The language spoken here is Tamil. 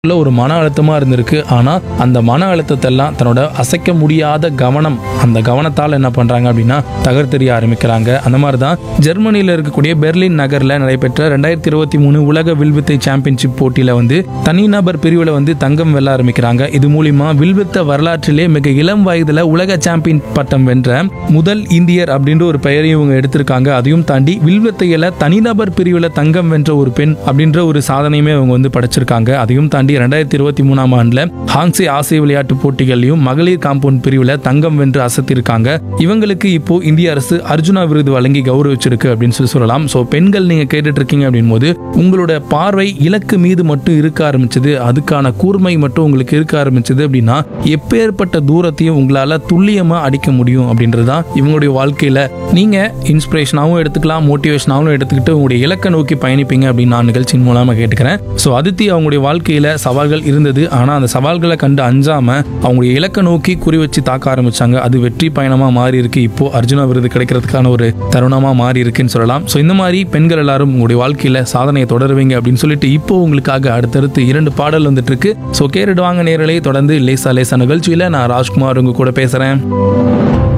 ஒரு மன அழுத்தமா இருந்திருக்கு. ஆனா அந்த மன அழுத்தத்தை எல்லாம் தன்னோட அசைக்க முடியாத கவனம், அந்த கவனத்தால் என்ன பண்றாங்க அப்படின்னா தகர்த்தெறிய ஆரம்பிக்கிறாங்க. அந்த மாதிரி தான் ஜெர்மனியில் இருக்கக்கூடிய பெர்லின் நகர்ல நடைபெற்ற 2023 உலக வில்வித்தை சாம்பியன்ஷிப் போட்டியில தனிநபர் பிரிவில் தங்கம் வெல்ல ஆரம்பிக்கிறாங்க. இது மூலியமா வில்வித்த வரலாற்றிலே மிக இளம் வயதுல உலக சாம்பியன் பட்டம் வென்ற முதல் இந்தியர் அப்படின்ற ஒரு பெயரையும் இவங்க எடுத்திருக்காங்க. அதையும் தாண்டி வில்வித்தையில தனிநபர் பிரிவில் தங்கம் வென்ற ஒரு பெண் அப்படின்ற ஒரு சாதனையுமே அவங்க படைச்சிருக்காங்க. அதையும் தாண்டி 2023 ஆண்டுல ஹாங்ஸே ஆசிய விளையாட்டு போட்டிகளையும் மகளிர் காம்பவுண்ட் பிரிவில் தங்கம் வென்று அசத்திருக்காங்க. இவங்களுக்கு இப்போ இந்திய அரசு அர்ஜுனா விருது வழங்கி கௌரவிச்சிருக்கு அப்படின்னு சொல்லலாம். ஸோ பெண்கள் நீங்க கேட்டுட்டு இருக்கீங்க அப்படின் போது உங்களோட பார்வை இலக்கு மீது மட்டும் இருக்க ஆரம்பிச்சது, அதுக்கான கூர்மை மட்டும் உங்களுக்கு இருக்க ஆரம்பிச்சது அப்படின்னா எப்பேற்பட்ட தூரத்தையும் உங்களால துல்லியமா அடிக்க முடியும் அப்படின்றதுதான் இவங்களுடைய வாழ்க்கையில நீங்க இன்ஸ்பிரேஷனாகவும் எடுத்துக்கலாம், மோட்டிவேஷனாகவும் எடுத்துக்கிட்டு உங்களுடைய இலக்கை நோக்கி பயணிப்பீங்க அப்படின்னு நான் நிகழ்ச்சியின் மூலமா கேட்டுக்கிறேன். ஸோ அதித்தி அவங்களுடைய வாழ்க்கையில சவால்கள் இருந்தது. ஆனா அந்த சவால்களை கண்டு அஞ்சாம அவங்களுடைய இலக்கை நோக்கி குறி வச்சு தாக்க ஆரம்பிச்சாங்க. அது வெற்றி பயணமா மாறி இருக்கு. இப்போ அர்ஜுனா விருது கிடைக்கிறதுக்கான ஒரு தருணமா மாறி இருக்குன்னு சொல்லலாம். ஸோ இந்த மாதிரி பெண்கள் எல்லாரும் உங்களுடைய வாழ்க்கையில சாதனையை தொடருவீங்க அப்படின்னு சொல்லிட்டு இப்போ உங்களுக்காக அடுத்தடுத்து 2 பாடல் வந்துட்டு இருக்கு. ஸோ கேட்டுட்டு வாங்க நேரலை. தொடர்ந்து லேசா லேசா நிகழ்ச்சியில நான் ராஜ்குமார் உங்க கூட பேசுறேன்.